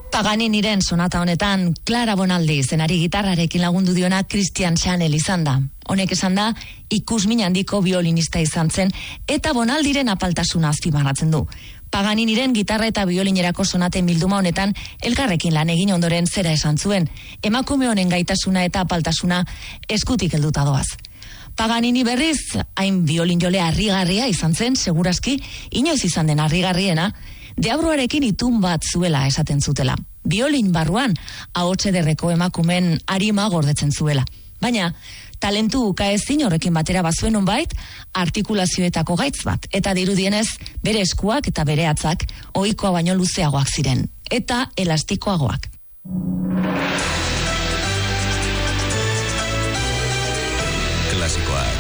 Paganiniren sonata honetan Clara Bonaldi zenari gitarrarekin lagundu diona Christian Chanel izan da. Honek esan da, ikusmin handiko biolinista izan zen eta Bonaldiren apaltasuna azpimarratzen du. Paganiniren gitarra eta biolinerako sonaten bilduma honetan elkarrekin lan egin ondoren zera esan zuen. Emakume honen gaitasuna eta apaltasuna eskutik helduta doaz. Paganini berriz, hain biolinjole harrigarria izan zen, segurazki, inoiz izan den harrigarriena, deabruarekin itun bat zuela esaten zutela. Biolin barruan, ahots ederreko emakumen arima gordetzen zuela. Baina, talentu ukaezin horrekin batera bazuen onbait, artikulazioetako gaitz bat. Eta dirudienez, bere eskuak eta bere atzak ohikoa baino luzeagoak ziren. Eta elastikoagoak. Klasikoa.